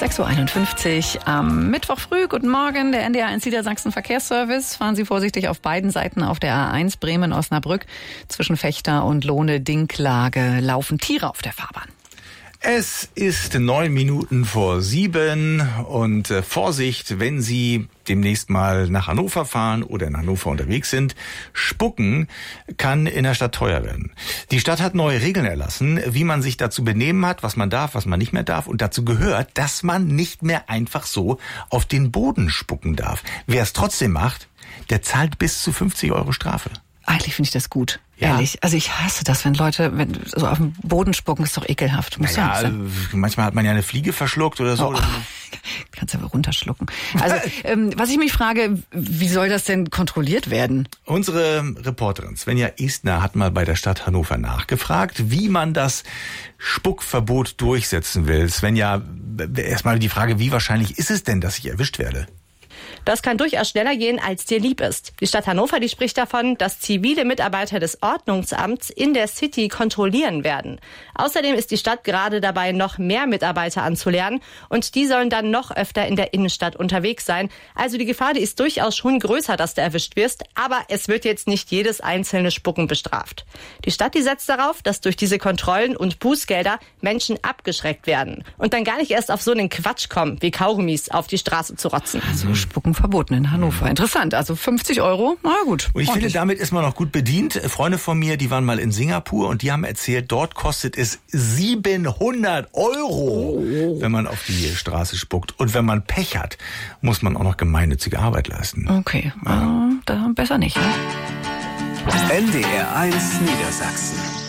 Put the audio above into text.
6.51 Uhr am Mittwoch früh. Guten Morgen, der NDR1 Niedersachsen Verkehrsservice. Fahren Sie vorsichtig auf beiden Seiten auf der A1 Bremen-Osnabrück. Zwischen Fechter und Lohne-Dinklage laufen Tiere auf der Fahrbahn. Es ist 7:09 und Vorsicht, wenn Sie demnächst mal nach Hannover fahren oder in Hannover unterwegs sind. Spucken kann in der Stadt teuer werden. Die Stadt hat neue Regeln erlassen, wie man sich dazu benehmen hat, was man darf, was man nicht mehr darf. Und dazu gehört, dass man nicht mehr einfach so auf den Boden spucken darf. Wer es trotzdem macht, der zahlt bis zu 50 € Strafe. Eigentlich finde ich das gut. Ja. Ehrlich. Also ich hasse das, wenn Leute so auf den Boden spucken, ist doch ekelhaft. Muss ja nicht sein. Manchmal hat man ja eine Fliege verschluckt oder so. Oh, kannst aber runterschlucken. Also, was ich mich frage, wie soll das denn kontrolliert werden? Unsere Reporterin Svenja Estner hat mal bei der Stadt Hannover nachgefragt, wie man das Spuckverbot durchsetzen will. Svenja, erstmal die Frage, wie wahrscheinlich ist es denn, dass ich erwischt werde? Das kann durchaus schneller gehen, als dir lieb ist. Die Stadt Hannover, die spricht davon, dass zivile Mitarbeiter des Ordnungsamts in der City kontrollieren werden. Außerdem ist die Stadt gerade dabei, noch mehr Mitarbeiter anzulernen und die sollen dann noch öfter in der Innenstadt unterwegs sein. Also die Gefahr, die ist durchaus schon größer, dass du erwischt wirst, aber es wird jetzt nicht jedes einzelne Spucken bestraft. Die Stadt, die setzt darauf, dass durch diese Kontrollen und Bußgelder Menschen abgeschreckt werden und dann gar nicht erst auf so einen Quatsch kommen, wie Kaugummis auf die Straße zu rotzen. Also Spucken verboten in Hannover. Interessant. Also 50 €, na gut. Und ich finde, damit ist man noch gut bedient. Freunde von mir, die waren mal in Singapur und die haben erzählt, dort kostet es 700 €, wenn man auf die Straße spuckt. Und wenn man Pech hat, muss man auch noch gemeinnützige Arbeit leisten. Okay, da besser nicht. Ne? NDR1 Niedersachsen.